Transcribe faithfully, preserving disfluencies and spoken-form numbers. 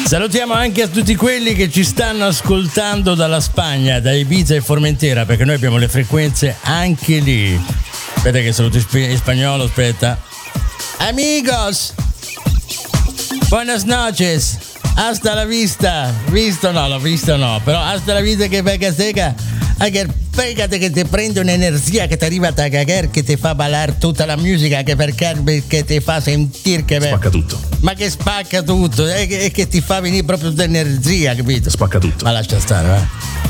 Salutiamo anche a tutti quelli che ci stanno ascoltando dalla Spagna, da Ibiza e Formentera, perché noi abbiamo le frequenze anche lì. Aspetta che saluto in spagnolo, aspetta. Amigos, buenas noches, hasta la vista. Visto no, l'ho visto no, però hasta la vista che pega seca. Anche pegate che ti prende un'energia che ti arriva a cagar, che ti fa ballare tutta la musica, che perché che ti fa sentire che spacca tutto. Ma che spacca tutto, e che, che ti fa venire proprio d'energia, capito? Spacca tutto. Ma lascia stare, va.